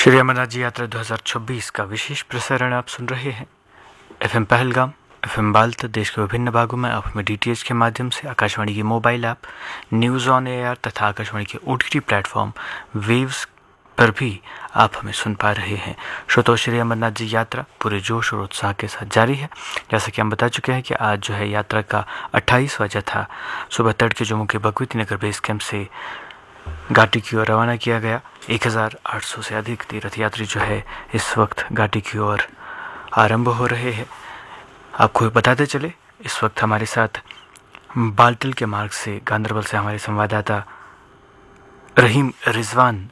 श्री अमरनाथ जी यात्रा 2026 का विशेष प्रसारण आप सुन रहे हैं। एफएम पहलगाम, एफएम बाल्त, देश के विभिन्न भागों में आप हमें डीटीएच के माध्यम से, आकाशवाणी की mobile app, news on air तथा आकाशवाणी के ओटीटी प्लेटफॉर्म वेव्स पर भी आप हमें सुन पा रहे हैं। श्रोतो, श्री अमरनाथ जी यात्रा पूरे जोश और उत्साह के साथ जारी है। जैसा कि हम बता चुके हैं कि आज जो है यात्रा का 28वां जत्था सुबह तड़के जम्मू के भगवती नगर बेस कैंप से घाटी की ओर रवाना किया गया। 1800 से अधिक तीर्थ यात्री जो है इस वक्त घाटी की ओर आरंभ हो रहे हैं। आपको बताते चले, इस वक्त हमारे साथ बाल्टल के मार्ग से गांधरबल से हमारे संवाददाता रहीम रिजवान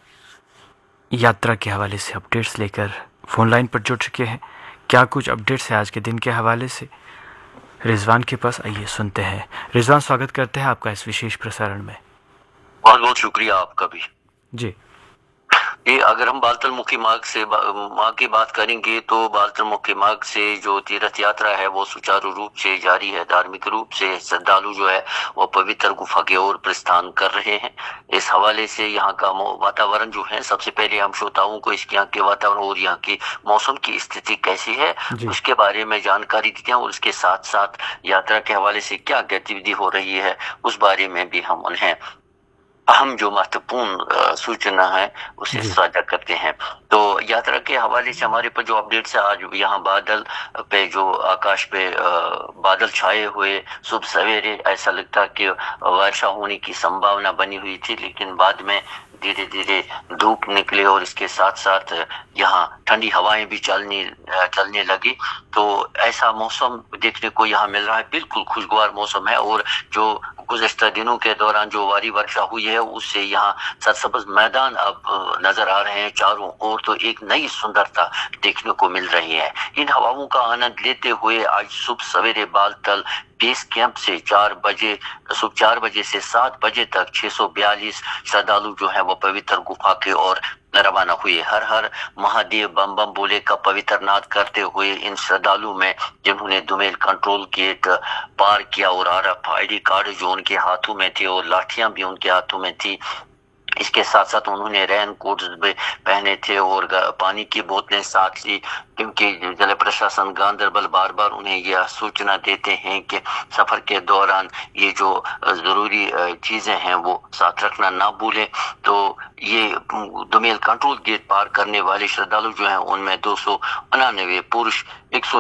यात्रा के हवाले से अपडेट्स लेकर फ़ोन लाइन पर जुड़ चुके हैं। क्या कुछ अपडेट्स है आज के दिन के हवाले से रिजवान के पास, आइए सुनते हैं। रिजवान, स्वागत करते हैं आपका इस विशेष प्रसारण में। बहुत बहुत शुक्रिया आपका भी जी। ये अगर हम बालतल मुखी मार्ग से मार्ग की बात करेंगे तो बालतल मुखी मार्ग से जो तीर्थ यात्रा है वो सुचारू रूप से जारी है। धार्मिक रूप से श्रद्धालु जो है वो पवित्र गुफा की ओर प्रस्थान कर रहे हैं। इस हवाले से यहाँ का वातावरण जो है, सबसे पहले हम श्रोताओं को इसके यहाँ के वातावरण और यहाँ की मौसम की स्थिति कैसी है उसके बारे में जानकारी देते हैं, और उसके साथ साथ यात्रा के हवाले से क्या गतिविधि हो रही है उस बारे में भी हम उन्हें अहम जो महत्वपूर्ण सूचना है उसे साझा करते हैं। तो यात्रा के हवाले से हमारे पर जो अपडेट्स है, आज यहाँ बादल पे जो आकाश पे बादल छाए हुए, सुबह सवेरे ऐसा लगता कि वर्षा होने की संभावना बनी हुई थी, लेकिन बाद में धीरे धीरे धूप निकले और इसके साथ साथ यहाँ ठंडी हवाएं भी चलने लगी। तो ऐसा मौसम देखने को यहाँ मिल रहा है। बिल्कुल खुशगवार मौसम है, और जो गुज़श्ता दिनों के दौरान जो भारी वर्षा हुई है उससे यहाँ सरसब्ज मैदान अब नजर आ रहे हैं चारों ओर। तो एक नई सुंदरता देखने को मिल रही है। इन हवाओं का आनंद लेते हुए आज सुबह सवेरे बालतल बेस कैंप से सुबह 4 बजे से 7 बजे तक 642 श्रद्धालु जो है वो पवित्र गुफा की ओर रवाना हुए। हर हर महादेव बम बम बोले का पवित्र नाद करते हुए इन श्रद्धालु में जिन्होंने दुमेल कंट्रोल गेट पार किया और RFID कार्ड जो उनके हाथों में थे और लाठियां भी उनके हाथों में थी, इसके साथ साथ उन्होंने रेन कोट भी पहने थे और पानी की बोतलें साथ ली, क्योंकि जिला प्रशासन गांधरबल बार बार उन्हें यह सूचना देते हैं कि सफर के दौरान ये जो जरूरी चीजें हैं वो साथ रखना ना भूलें। तो ये दुमेल कंट्रोल गेट पार करने वाले श्रद्धालु जो हैं उनमें 299 पुरुष,